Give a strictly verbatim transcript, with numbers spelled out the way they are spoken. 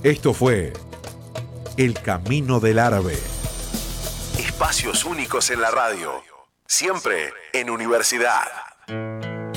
Esto fue El Camino del Árabe. Espacios únicos en la radio. Siempre en Universidad.